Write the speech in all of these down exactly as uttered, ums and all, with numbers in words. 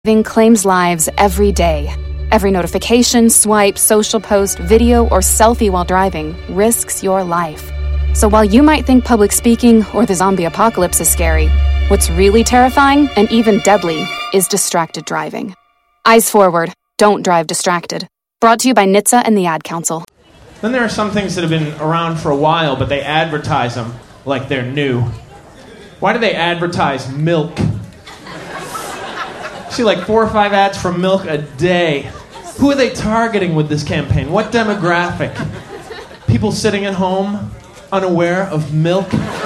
Claims lives every day. Every notification, swipe, social post, video, or selfie while driving risks your life. So while you might think public speaking or the zombie apocalypse is scary, what's really terrifying and even deadly is distracted driving. Eyes forward. Don't drive distracted. Brought to you by N H T S A and the Ad Council. Then there are some things that have been around for a while, but they advertise them like they're new. Why do they advertise milk? See like four or five ads for milk a day. Who are they targeting with this campaign? What demographic? People sitting at home, unaware of milk?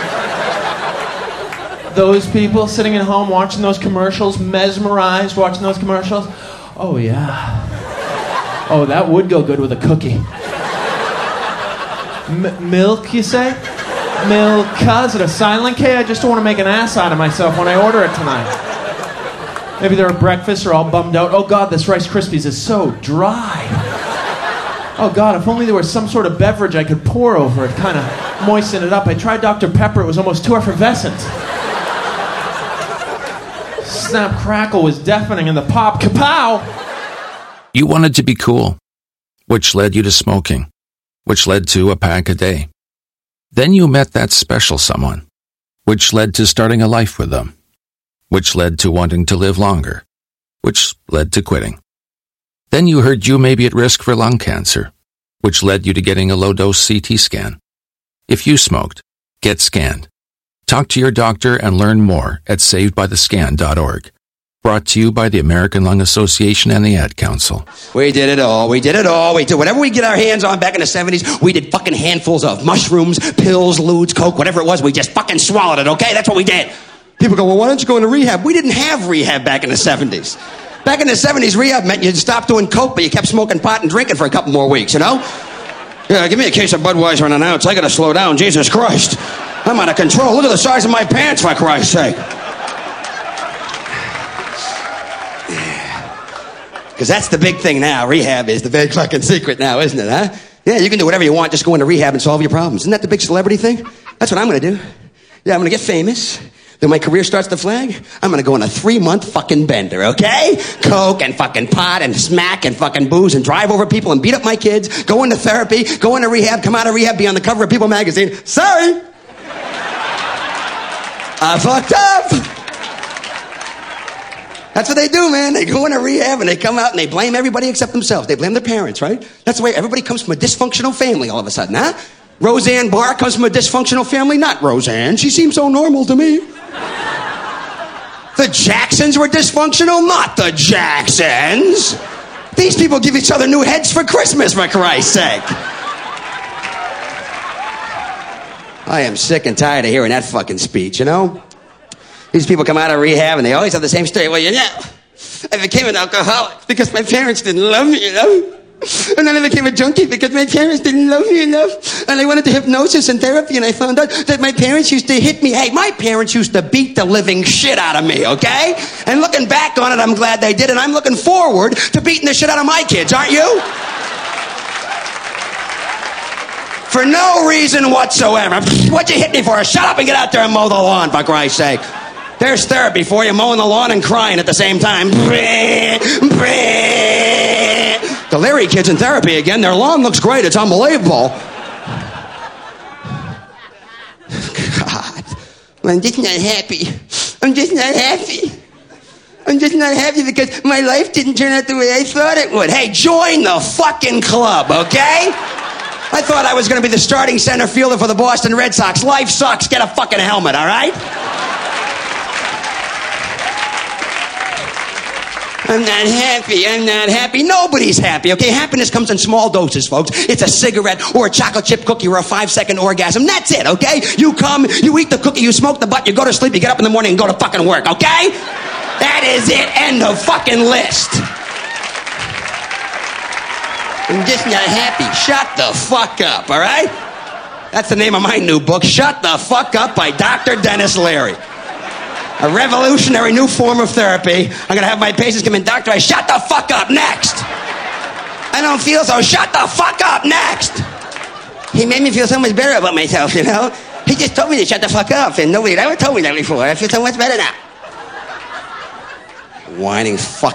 Those people sitting at home watching those commercials, mesmerized watching those commercials? Oh yeah. Oh, that would go good with a cookie. M- milk, you say? Milk-a? Is it a silent K? I just don't want to make an ass out of myself when I order it tonight. Maybe they're at breakfast or all bummed out. Oh God, this Rice Krispies is so dry. Oh God, if only there was some sort of beverage I could pour over it, kind of moisten it up. I tried Doctor Pepper, it was almost too effervescent. Snap crackle was deafening and the pop, kapow! You wanted to be cool, which led you to smoking, which led to a pack a day. Then you met that special someone, which led to starting a life with them, which led to wanting to live longer, which led to quitting. Then you heard you may be at risk for lung cancer, which led you to getting a low-dose C T scan. If you smoked, get scanned. Talk to your doctor and learn more at saved by the scan dot org. Brought to you by the American Lung Association and the Ad Council. We did it all. We did it all. We did whatever we get our hands on back in the seventies. We did fucking handfuls of mushrooms, pills, ludes, coke, whatever it was. We just fucking swallowed it, okay? That's what we did. People go, well, why don't you go into rehab? We didn't have rehab back in the seventies. Back in the seventies, rehab meant you'd stop doing coke, but you kept smoking pot and drinking for a couple more weeks, you know? Yeah, give me a case of Budweiser and an ounce. I gotta slow down, Jesus Christ. I'm out of control. Look at the size of my pants, for Christ's sake. Because that's the big thing now. Rehab is the big fucking secret now, isn't it, huh? Yeah, you can do whatever you want. Just go into rehab and solve your problems. Isn't that the big celebrity thing? That's what I'm gonna do. Yeah, I'm gonna get famous. Then my career starts to flag, I'm gonna go on a three-month fucking bender, okay? Coke and fucking pot and smack and fucking booze and drive over people and beat up my kids, go into therapy, go into rehab, come out of rehab, be on the cover of People magazine. Sorry! I fucked up! That's what they do, man. They go into rehab and they come out and they blame everybody except themselves. They blame their parents, right? That's the way everybody comes from a dysfunctional family all of a sudden, huh? Roseanne Barr comes from a dysfunctional family? Not Roseanne. She seems so normal to me. The Jacksons were dysfunctional? Not the Jacksons. These people give each other new heads for Christmas, for Christ's sake. I am sick and tired of hearing that fucking speech, you know? These people come out of rehab and they always have the same story. Well, you know, I became an alcoholic because my parents didn't love me, you know? And then I became a junkie because my parents didn't love me enough. And I went into hypnosis and therapy and I found out that my parents used to hit me. Hey, my parents used to beat the living shit out of me, okay? And looking back on it, I'm glad they did. And I'm looking forward to beating the shit out of my kids, aren't you? For no reason whatsoever. What'd you hit me for? Shut up and get out there and mow the lawn, for Christ's sake. There's therapy for you, mowing the lawn and crying at the same time. The Larry kids in therapy again. Their lawn looks great. It's unbelievable. God. I'm just not happy. I'm just not happy. I'm just not happy because my life didn't turn out the way I thought it would. Hey, join the fucking club, okay? I thought I was going to be the starting center fielder for the Boston Red Sox. Life sucks. Get a fucking helmet, all right? I'm not happy. I'm not happy. Nobody's happy, okay? Happiness comes in small doses, folks. It's a cigarette or a chocolate chip cookie or a five-second orgasm. That's it, okay? You come, you eat the cookie, you smoke the butt, you go to sleep, you get up in the morning and go to fucking work, okay? That is it. End of fucking list. I'm just not happy. Shut the fuck up, all right? That's the name of my new book, Shut the Fuck Up by Doctor Dennis Leary. A revolutionary new form of therapy. I'm going to have my patients come in, doctor, I shut the fuck up, next. I don't feel so, shut the fuck up, next. He made me feel so much better about myself, you know? He just told me to shut the fuck up, and nobody had ever told me that before. I feel so much better now. Whining fuck.